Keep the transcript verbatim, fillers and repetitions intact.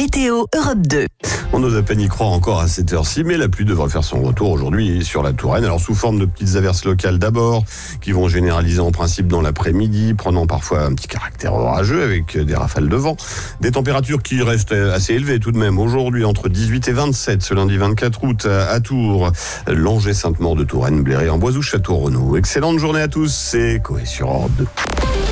météo Europe deux. On n'ose à peine y croire encore à cette heure-ci, mais la pluie devrait faire son retour aujourd'hui sur la Touraine. Alors sous forme de petites averses locales d'abord, qui vont généraliser en principe dans l'après-midi, prenant parfois un petit caractère orageux avec des rafales de vent. Des températures qui restent assez élevées tout de même. Aujourd'hui, entre dix-huit et vingt-sept, ce lundi vingt-quatre août, à Tours, Langeais, Sainte-Maure de Touraine, Bléré, Amboise ou Château-Renaud. Excellente journée à tous, c'est Coé sur Europe deux.